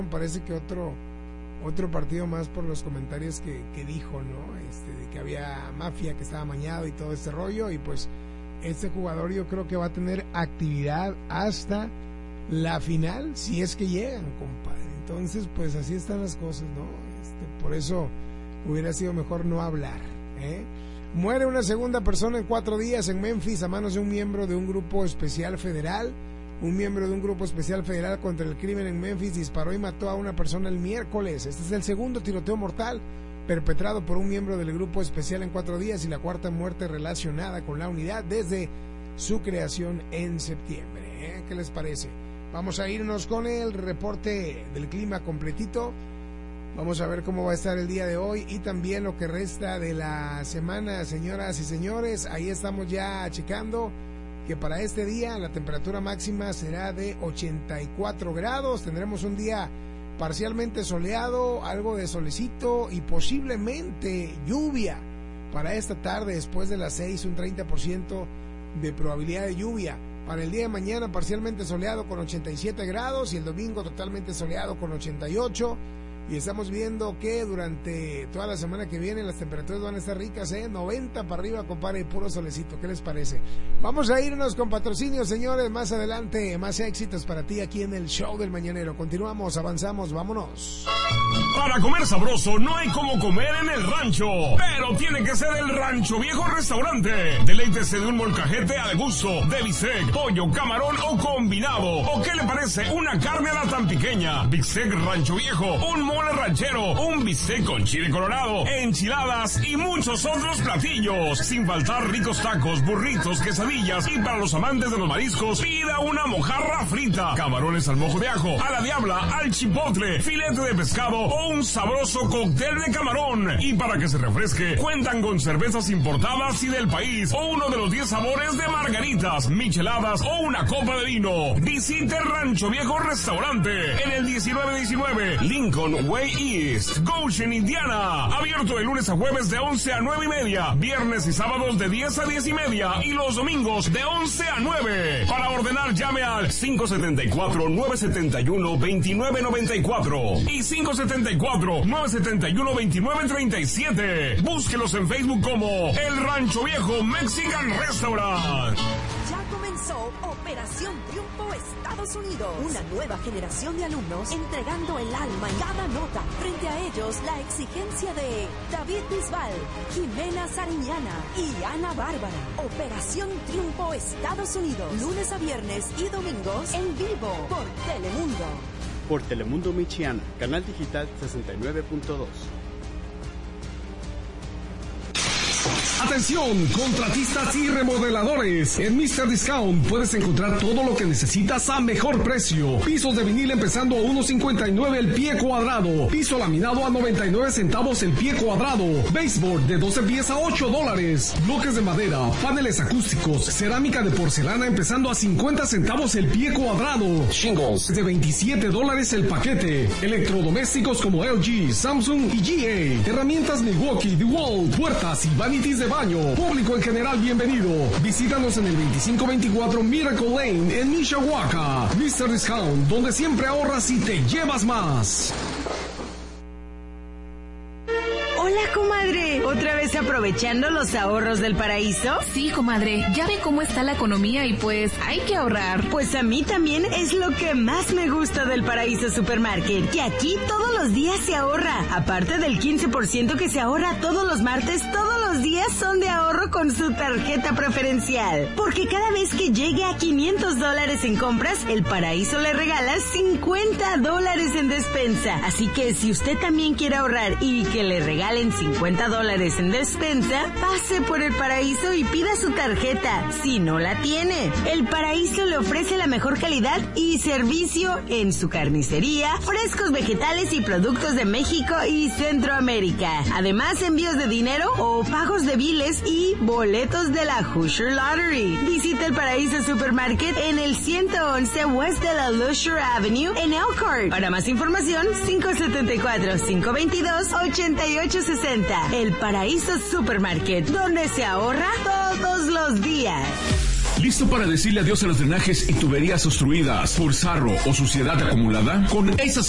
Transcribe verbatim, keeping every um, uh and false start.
parece que otro otro partido más por los comentarios que, que dijo, ¿no? Este, de que había mafia, que estaba amañado y todo este rollo, y pues este jugador yo creo que va a tener actividad hasta la final, si es que llegan, compadre. Entonces, pues así están las cosas, ¿no? Este, por eso hubiera sido mejor no hablar, ¿eh? Muere una segunda persona en cuatro días en Memphis a manos de un miembro de un grupo especial federal. Un miembro de un grupo especial federal contra el crimen en Memphis disparó y mató a una persona el miércoles. Este es el segundo tiroteo mortal perpetrado por un miembro del grupo especial en cuatro días y la cuarta muerte relacionada con la unidad desde su creación en septiembre, ¿eh? ¿Qué les parece? Vamos a irnos con el reporte del clima completito. Vamos a ver cómo va a estar el día de hoy y también lo que resta de la semana, señoras y señores. Ahí estamos ya checando que para este día la temperatura máxima será de ochenta y cuatro grados. Tendremos un día parcialmente soleado, algo de solecito y posiblemente lluvia para esta tarde. Después de las seis, un treinta por ciento de probabilidad de lluvia. Para el día de mañana parcialmente soleado con ochenta y siete grados y el domingo totalmente soleado con ochenta y ocho. Y estamos viendo que durante toda la semana que viene las temperaturas van a estar ricas, ¿eh? noventa para arriba, compadre, y puro solecito. ¿Qué les parece? Vamos a irnos con patrocinios, señores. Más adelante, más éxitos para ti aquí en el Show del Mañanero. Continuamos, avanzamos, vámonos. Para comer sabroso no hay como comer en el rancho, pero tiene que ser el Rancho Viejo Restaurante. Deleítese de un molcajete al gusto, de bistec, pollo, camarón o combinado. ¿O qué le parece una carne a la tan pequeña? Bistec Rancho Viejo, un mole ranchero, un bistec con chile colorado, enchiladas y muchos otros platillos. Sin faltar ricos tacos, burritos, quesadillas y para los amantes de los mariscos, pida una mojarra frita, camarones al mojo de ajo, a la diabla, al chipotle, filete de pescado o un sabroso cóctel de camarón. Y para que se refresque, cuentan con cervezas importadas y del país o uno de los diez sabores de margaritas, micheladas o una copa de vino. Visite Rancho Viejo Restaurante en el diecinueve diecinueve Lincoln Way East, Goshen, Indiana. Abierto de lunes a jueves de once a nueve y media, viernes y sábados de diez a diez y media y los domingos de once a nueve. Para ordenar llame al cinco siete cuatro, nueve siete uno, dos nueve nueve cuatro y cinco siete cuatro, nueve siete uno, dos nueve tres siete. Búsquelos en Facebook como El Rancho Viejo Mexican Restaurant. Ya comenzó Operación Triunfo Estados Unidos. Una nueva generación de alumnos entregando el alma en cada nota. Frente a ellos, la exigencia de David Bisbal, Jimena Sariñana y Ana Bárbara. Operación Triunfo Estados Unidos. Lunes a viernes y domingos en vivo por Telemundo. Por Telemundo Michiana, canal digital sesenta y nueve punto dos. Atención, contratistas y remodeladores. En mister Discount puedes encontrar todo lo que necesitas a mejor precio. Pisos de vinil empezando a uno cincuenta y nueve el pie cuadrado. Piso laminado a noventa y nueve centavos el pie cuadrado. Baseboard de doce pies a ocho dólares. Bloques de madera, paneles acústicos, cerámica de porcelana empezando a cincuenta centavos el pie cuadrado. Shingles de veintisiete dólares el paquete. Electrodomésticos como L G, Samsung y G A. Herramientas Milwaukee, DeWalt, puertas y vanities de baño. Público en general, bienvenido. Visítanos en el veinticinco veinticuatro Miracle Lane en Mishawaka. mister Discount, donde siempre ahorras y te llevas más. Hola, comadre. ¿Otra vez aprovechando los ahorros del paraíso? Sí, comadre. Ya ve cómo está la economía y pues hay que ahorrar. Pues a mí también es lo que más me gusta del Paraíso Supermarket, que aquí todos los días se ahorra. Aparte del quince por ciento que se ahorra todos los martes, todos los días son de ahorro con su tarjeta preferencial. Porque cada vez que llegue a quinientos dólares en compras, el Paraíso le regala cincuenta dólares en despensa. Así que si usted también quiere ahorrar y que le regale en cincuenta dólares en despensa, pase por el Paraíso y pida su tarjeta, si no la tiene. El Paraíso le ofrece la mejor calidad y servicio en su carnicería, frescos vegetales y productos de México y Centroamérica. Además, envíos de dinero o pagos de biles y boletos de la Hoosier Lottery. Visita el Paraíso Supermarket en el ciento once West de la Lusher Avenue en Elkhart. Para más información, cinco siete cuatro, cinco dos dos, ocho ocho sesenta. El Paraíso Supermarket, donde se ahorra todos los días. ¿Listo para decirle adiós a los drenajes y tuberías obstruidas por sarro o suciedad acumulada? Con esas